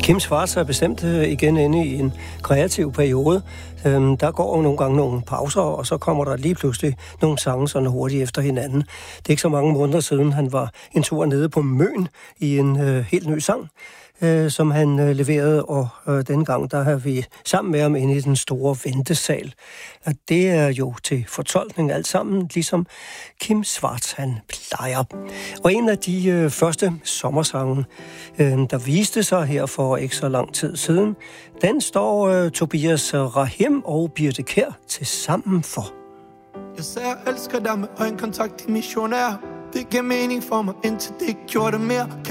Kim Schwartz er bestemt igen inde i en kreativ periode. Der går jo nogle gange nogle pauser, og så kommer der lige pludselig nogle sange sådan hurtigt efter hinanden. Det er ikke så mange måneder siden, han var en tur nede på Møn i en helt ny sang, som han leverede, og denne gang, der har vi sammen med ham inde i den store ventesal. Og det er jo til fortolkning alt sammen, ligesom Kim Schwartz han plejer. Og en af de første sommersange, der viste sig her for ikke så lang tid siden, den står Tobias Rahim og Birthe Kjær til sammen for. Jeg sagde, jeg elsker dig med øjenkontakt i missionær. Det giver mening for mig, indtil det ikke gjorde det mere.